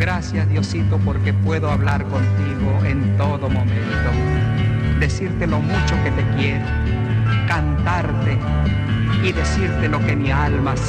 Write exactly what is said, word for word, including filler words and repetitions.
Gracias, Diosito, porque puedo hablar contigo en todo momento, decirte lo mucho que te quiero, cantarte y decirte lo que mi alma